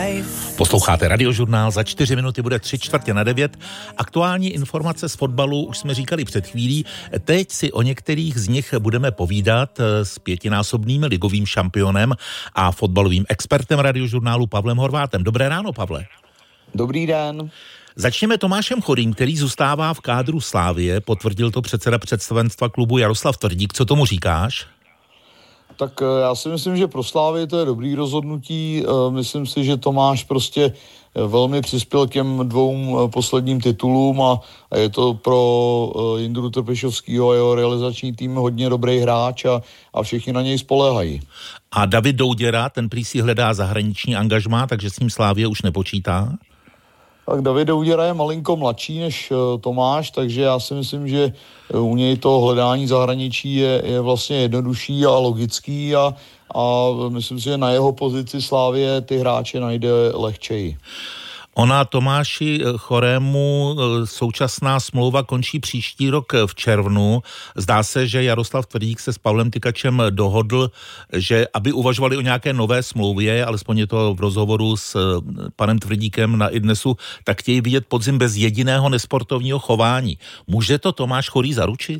Posloucháte Radiožurnál, za 4 minuty bude 8:45. Aktuální informace z fotbalu už jsme říkali před chvílí. Teď si o některých z nich budeme povídat s 5násobným ligovým šampionem a fotbalovým expertem Radiožurnálu Pavlem Horvátem. Dobré ráno, Pavle. Dobrý den. Začněme Tomášem Chorým, který zůstává v kádru Slavie. Potvrdil to předseda představenstva klubu Jaroslav Tvrdík. Co tomu říkáš? Tak já si myslím, že pro Slavii to je dobrý rozhodnutí. Myslím si, že Tomáš prostě velmi přispěl k těm 2 posledním titulům a je to pro Jindru Trpišovskýho a jeho realizační tým hodně dobrý hráč a všichni na něj spoléhají. A David Douděra, ten prý si hledá zahraniční angažmá, takže s ním Slavie už nepočítá? Tak David Douděra je malinko mladší než Tomáš, takže já si myslím, že u něj to hledání zahraničí je vlastně jednodušší a logický a myslím si, že na jeho pozici Slavie ty hráče najde lehčeji. Ona Tomáši Chorému současná smlouva končí příští rok v červnu. Zdá se, že Jaroslav Tvrdík se s Pavlem Tykačem dohodl, že aby uvažovali o nějaké nové smlouvě, alespoň je to v rozhovoru s panem Tvrdíkem na iDnesu, tak chtějí vidět podzim bez jediného nesportovního chování. Může to Tomáš Chorý zaručit?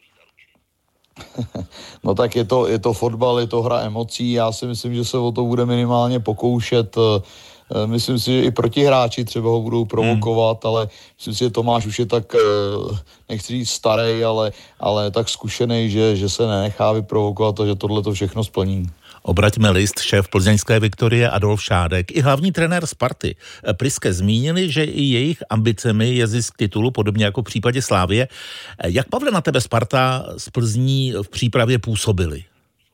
No tak je to fotbal, je to hra emocí. Já si myslím, že se o to bude minimálně pokoušet. Myslím si, že i protihráči třeba ho budou provokovat, ale myslím si, že Tomáš už je tak, nechci říct starý, ale tak zkušený, že se nenechá vyprovokovat a že tohle to všechno splní. Obraťme list, šéf plzeňské Viktorie Adolf Šádek i hlavní trenér Sparty Priske zmínili, že i jejich ambicemi je zisk titulu, podobně jako v případě Slavie. Jak, Pavle, na tebe Sparta z Plzní v přípravě působili?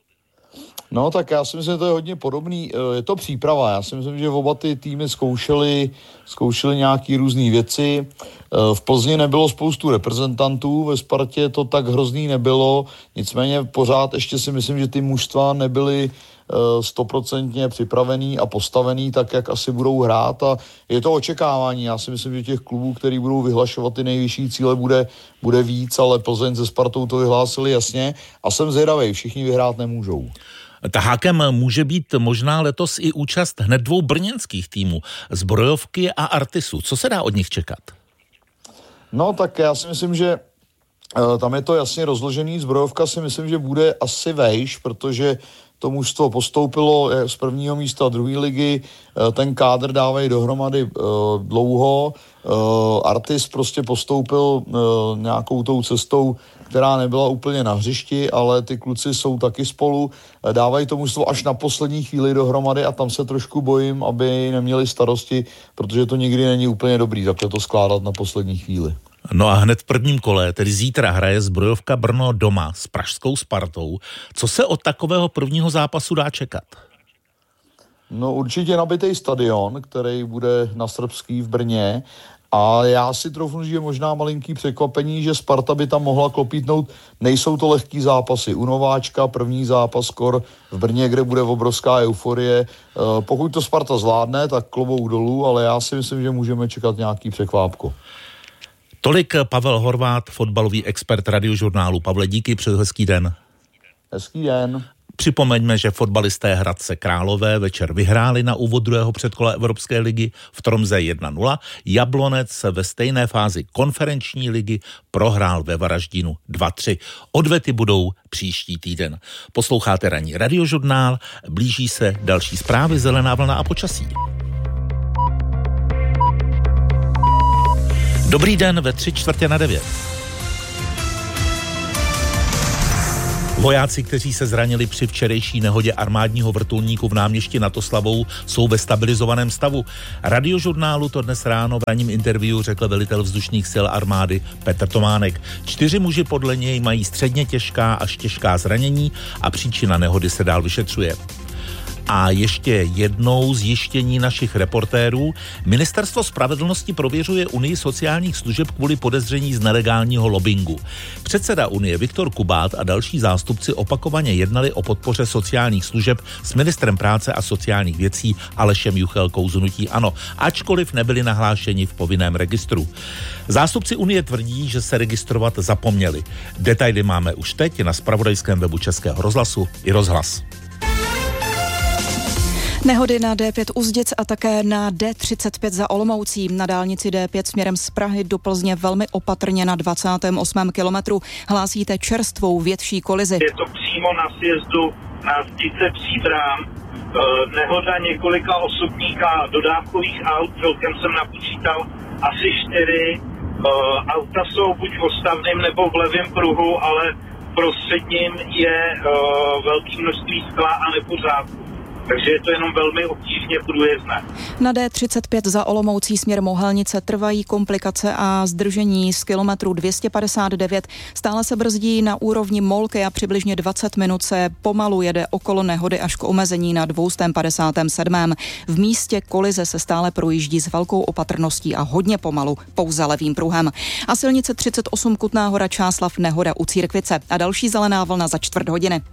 No tak já si myslím, že to je hodně podobný. Je to příprava. Já si myslím, že oba ty týmy zkoušeli nějaký různý věci. V Plzni nebylo spoustu reprezentantů, ve Spartě to tak hrozný nebylo. Nicméně pořád ještě si myslím, že ty mužstva nebyly 100% připravený a postavený tak, jak asi budou hrát a je to očekávání. Já si myslím, že těch klubů, který budou vyhlašovat ty nejvyšší cíle, bude víc, ale Plzeň se Spartou to vyhlásili jasně a jsem zvědavej, všichni vyhrát nemůžou. Tahákem může být možná letos i účast hned 2 brněnských týmů, Zbrojovky a Artisu. Co se dá od nich čekat? No tak já si myslím, že tam je to jasně rozložený. Zbrojovka si myslím, že bude asi vejš, protože to mužstvo postoupilo z 1. místa 2. ligy, ten kádr dávají dohromady dlouho. Artis prostě postoupil nějakou tou cestou, která nebyla úplně na hřišti, ale ty kluci jsou taky spolu, dávají to mužstvo až na poslední chvíli dohromady a tam se trošku bojím, aby neměli starosti, protože to nikdy není úplně dobrý takhle to skládat na poslední chvíli. No a hned v prvním kole, tedy zítra, hraje Zbrojovka Brno doma s pražskou Spartou. Co se od takového prvního zápasu dá čekat? No určitě nabitý stadion, který bude na Srbský v Brně. A já si troufnu, že je možná malinký překvapení, že Sparta by tam mohla klopítnout. Nejsou to lehký zápasy. U nováčka první zápas skor v Brně, kde bude obrovská euforie. Pokud to Sparta zvládne, tak klobouk dolů, ale já si myslím, že můžeme čekat nějaký překvápko. Tolik Pavel Horvát, fotbalový expert Radiožurnálu. Pavle, díky, přeji hezký den. Hezký den. Připomeňme, že fotbalisté Hradce Králové večer vyhráli na úvod 2. předkola Evropské ligy v Tromze 1-0. Jablonec ve stejné fázi konferenční ligy prohrál ve Varaždinu 2-3. Odvety budou příští týden. Posloucháte ranní Radiožurnál, blíží se další zprávy, zelená vlna a počasí. Dobrý den ve 8:45. Vojáci, kteří se zranili při včerejší nehodě armádního vrtulníku v náměstí nad Oslavou, jsou ve stabilizovaném stavu. Radiožurnálu to dnes ráno v ranním interview řekl velitel vzdušných sil armády Petr Tománek. 4 muži podle něj mají středně těžká až těžká zranění a příčina nehody se dál vyšetřuje. A ještě jednou zjištění našich reportérů. Ministerstvo spravedlnosti prověřuje Unii sociálních služeb kvůli podezření z nelegálního lobbingu. Předseda Unie Viktor Kubát a další zástupci opakovaně jednali o podpoře sociálních služeb s ministrem práce a sociálních věcí Alešem Juchelkou z hnutí ANO, ačkoliv nebyli nahlášeni v povinném registru. Zástupci Unie tvrdí, že se registrovat zapomněli. Detaily máme už teď na zpravodajském webu Českého rozhlasu i Rozhlas. Nehody na D5 u Zdic a také na D35 za Olomoucí. Na dálnici D5 směrem z Prahy do Plzně velmi opatrně na 28. kilometru. Hlásíte čerstvou větší kolizi. Je to přímo na sjezdu na Zdice Příbram. Nehoda několika osobních a dodávkových aut. Celkem jsem napočítal asi 4. Auta jsou buď v odstavném nebo v levém pruhu, ale prostřed ním je velké množství skla a nepořádku. Takže je to jenom velmi obtížně průjezdné. Na D35 za Olomoucí směr Mohelnice trvají komplikace a zdržení z kilometru 259. Stále se brzdí na úrovni Molky a přibližně 20 minut se pomalu jede okolo nehody až k omezení na 257. V místě kolize se stále projíždí s velkou opatrností a hodně pomalu, pouze levým pruhem. A silnice 38 Kutná Hora Čáslav nehoda u Církvice a další zelená vlna za čtvrt hodiny.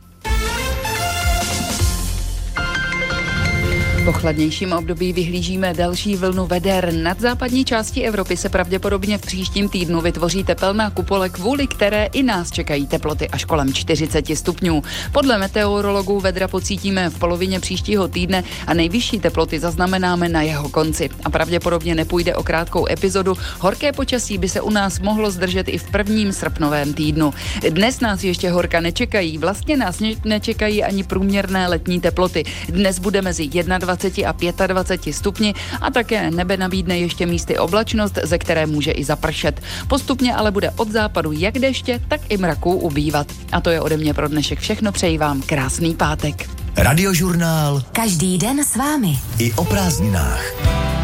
Po chladnějším období vyhlížíme další vlnu veder. Nad západní části Evropy se pravděpodobně v příštím týdnu vytvoří tepelná kupole, kvůli které i nás čekají teploty až kolem 40 stupňů. Podle meteorologů vedra pocítíme v polovině příštího týdne a nejvyšší teploty zaznamenáme na jeho konci. A pravděpodobně nepůjde o krátkou epizodu. Horké počasí by se u nás mohlo zdržet i v prvním srpnovém týdnu. Dnes nás ještě horka nečekají. Vlastně nás nečekají ani průměrné letní teploty. Dnes bude mezi 21 a 25 stupni a také nebe nabídne ještě místy oblačnost, ze které může i zapršet. Postupně ale bude od západu jak deště, tak i mraků ubývat. A to je ode mě pro dnešek všechno. Přeji vám krásný pátek. Radiožurnál. Každý den s vámi. I o prázdninách.